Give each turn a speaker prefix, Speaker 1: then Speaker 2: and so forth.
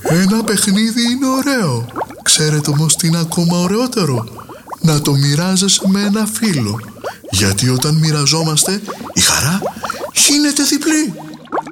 Speaker 1: Ένα παιχνίδι είναι ωραίο. Ξέρετε όμως τι είναι ακόμα ωραιότερο? Να το μοιράζεσαι με ένα φίλο. Γιατί όταν μοιραζόμαστε, η χαρά γίνεται διπλή.